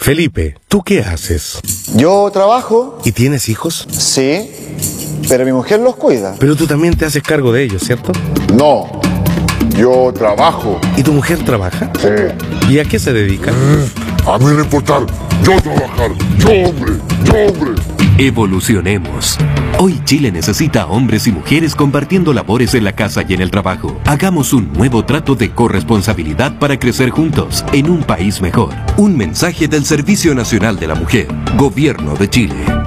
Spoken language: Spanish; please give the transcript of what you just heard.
Felipe, ¿tú qué haces? Yo trabajo, ¿Y tienes hijos? sí, pero mi mujer los cuida. Pero tú también te haces cargo de ellos, ¿cierto? No, yo trabajo. ¿Y tu mujer trabaja? Sí. ¿Y a qué se dedica? A mí no importar, yo trabajar, yo hombre. Evolucionemos. Hoy Chile necesita hombres y mujeres compartiendo labores en la casa y en el trabajo. Hagamos un nuevo trato de corresponsabilidad para crecer juntos en un país mejor. Un mensaje del Servicio Nacional de la Mujer, Gobierno de Chile.